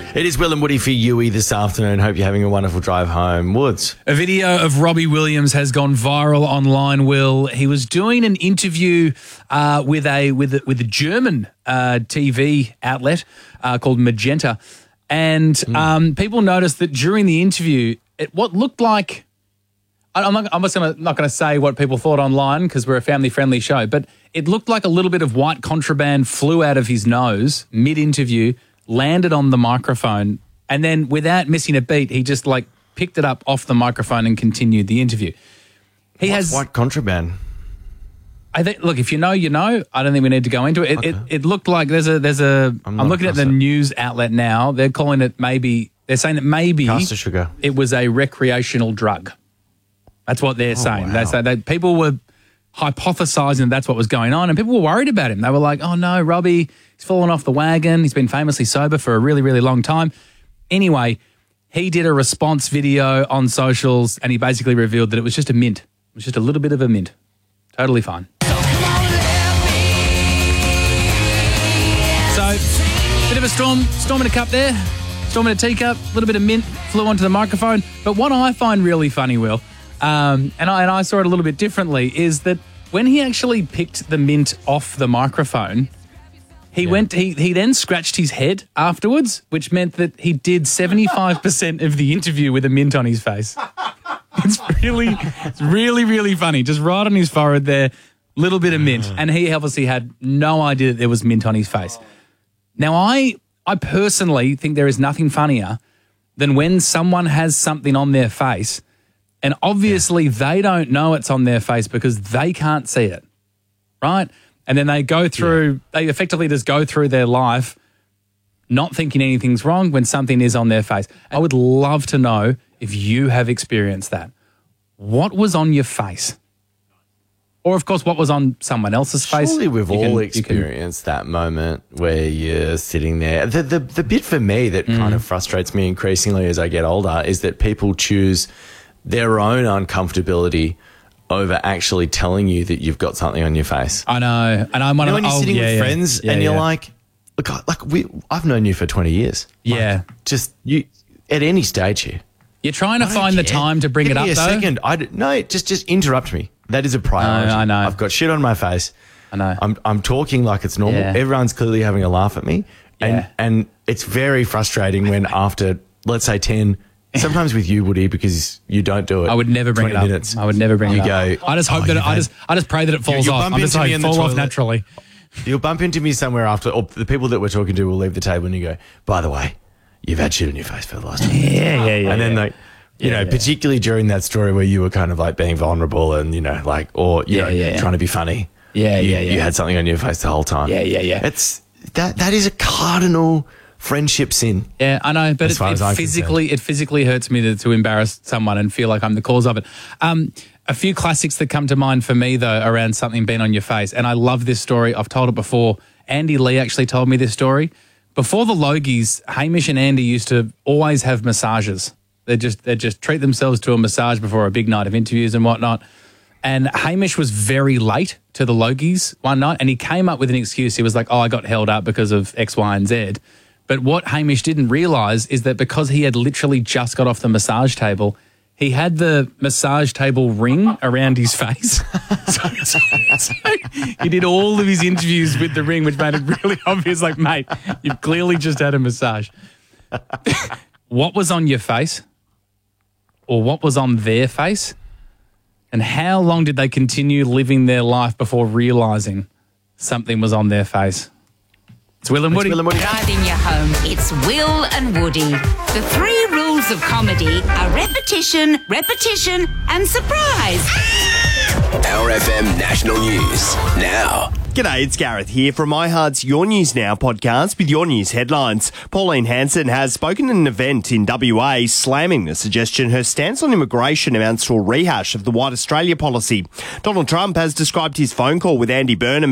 It is Will and Woody for Yui this afternoon. Hope you're having a wonderful drive home. Woods. A video of Robbie Williams has gone viral online, Will. He was doing an interview with a German TV outlet called Magenta. And people noticed that during the interview, what looked like... I'm not going to say what people thought online because we're a family-friendly show, but it looked like a little bit of white contraband flew out of his nose mid-interview, landed on the microphone, and then without missing a beat, he just picked it up off the microphone and continued the interview. What's white contraband? I think. Look, if you know, you know. I don't think we need to go into it. Okay. It looked like there's a. I'm looking at the news outlet now. They're calling it maybe. They're saying that maybe caster sugar. It was a recreational drug. That's what they're saying. Wow. They say that people were hypothesizing that's what was going on, and people were worried about him. They were like, "Oh no, Robbie, he's fallen off the wagon. He's been famously sober for a really, really long time." Anyway, he did a response video on socials, and he basically revealed that it was just a mint. It was just a little bit of a mint. Totally fine. So, bit of a storm in a cup there, storm in a teacup, a little bit of mint flew onto the microphone. But what I find really funny, Will, and I saw it a little bit differently, is that when he actually picked the mint off the microphone, he then scratched his head afterwards, which meant that he did 75% of the interview with a mint on his face. It's really, really funny. Just right on his forehead there, little bit of mint. And he obviously had no idea that there was mint on his face. Now, I personally think there is nothing funnier than when someone has something on their face and obviously they don't know it's on their face because they can't see it, right? And then they go through, they effectively just go through their life not thinking anything's wrong when something is on their face. I would love to know if you have experienced that. What was on your face? Or, of course, what was on someone else's face? Surely we've all experienced that moment where you're sitting there. The bit for me that kind of frustrates me increasingly as I get older is that people choose their own uncomfortability over actually telling you that you've got something on your face. I know. And I'm one of when you're sitting with friends and you're like, look, I've known you for 20 years. Yeah. Just you at any stage here. You're trying to find the time to bring it up, though. Give me a second. No, just interrupt me. That is a priority. I know. I've got shit on my face. I know. I'm talking like it's normal. Yeah. Everyone's clearly having a laugh at me. And it's very frustrating when after, let's say 10, sometimes with you, Woody, because you don't do it. I would never bring it up. Minutes, I would never bring it up. You go, I just hope that I just pray that it falls off. I'm just like, fall off naturally. You'll bump into me somewhere after, or the people that we're talking to will leave the table and you go, by the way, you've had shit on your face for the last 20 minutes. Yeah. And then you know, particularly during that story where you were kind of like being vulnerable and, you know, like, or, you know, trying to be funny. You had something on your face the whole time. Yeah. It's, that is a cardinal friendship sin. Yeah, I know, but it physically hurts me to embarrass someone and feel like I'm the cause of it. A few classics that come to mind for me, though, around something being on your face, and I love this story. I've told it before. Andy Lee actually told me this story. Before the Logies, Hamish and Andy used to always have massages. They just treat themselves to a massage before a big night of interviews and whatnot. And Hamish was very late to the Logies one night, and he came up with an excuse. He was like, I got held up because of X, Y, and Z. But what Hamish didn't realise is that because he had literally just got off the massage table, he had the massage table ring around his face. so he did all of his interviews with the ring, which made it really obvious, like, mate, you've clearly just had a massage. What was on your face? Or what was on their face? And how long did they continue living their life before realising something was on their face? It's Will and Woody. Driving you home, it's Will and Woody. The 3 rules of comedy are repetition, and surprise. Our FM National News now. G'day, it's Gareth here from iHeart's Your News Now podcast with your news headlines. Pauline Hanson has spoken at an event in WA slamming the suggestion her stance on immigration amounts to a rehash of the White Australia policy. Donald Trump has described his phone call with Andy Burnham